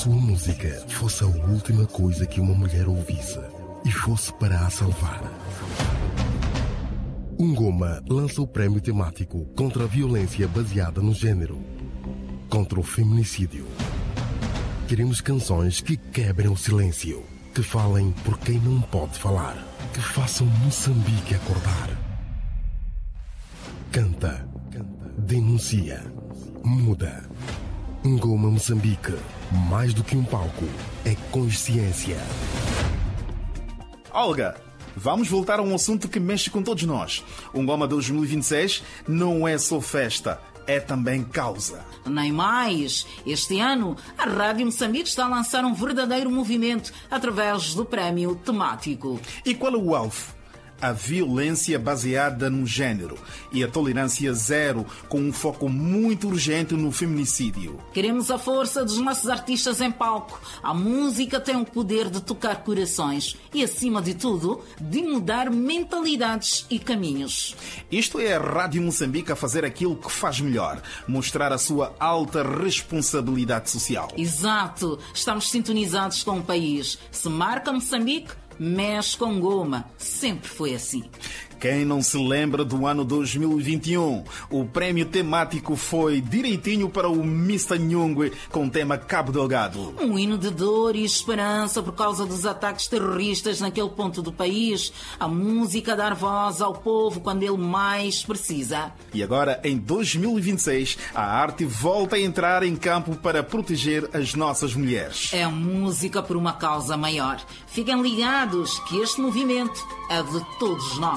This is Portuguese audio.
sua música fosse a última coisa que uma mulher ouvisse e fosse para a salvar. Ngoma lança o prémio temático contra a violência baseada no género, contra o feminicídio. Queremos canções que quebrem o silêncio, que falem por quem não pode falar, que façam Moçambique acordar. Canta, denuncia, muda. Ngoma Moçambique, mais do que um palco, é consciência. Olga, vamos voltar a um assunto que mexe com todos nós. O Ngoma 2026 não é só festa, é também causa. Nem mais. Este ano, a Rádio Moçambique está a lançar um verdadeiro movimento através do prémio temático. E qual é o alvo? A violência baseada no género e a tolerância zero, com um foco muito urgente no feminicídio. Queremos a força dos nossos artistas em palco. A música tem o poder de tocar corações e, acima de tudo, de mudar mentalidades e caminhos. Isto é a Rádio Moçambique a fazer aquilo que faz melhor, mostrar a sua alta responsabilidade social. Exato. Estamos sintonizados com o país. Se marca Moçambique, mexe com Ngoma. Sempre foi assim. Quem não se lembra do ano 2021? O prémio temático foi direitinho para o Mr. Nyungwe com o tema Cabo Delgado. Um hino de dor e esperança por causa dos ataques terroristas naquele ponto do país. A música a dar voz ao povo quando ele mais precisa. E agora, em 2026, a arte volta a entrar em campo para proteger as nossas mulheres. É música por uma causa maior. Fiquem ligados que este movimento é de todos nós.